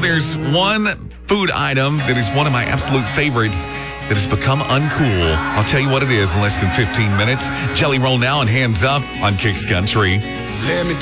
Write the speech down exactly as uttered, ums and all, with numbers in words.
there's one food item that is one of my absolute favorites that has become uncool. I'll tell you what it is in less than fifteen minutes. Jelly Roll now and Hands Up on Kicks Country. Let me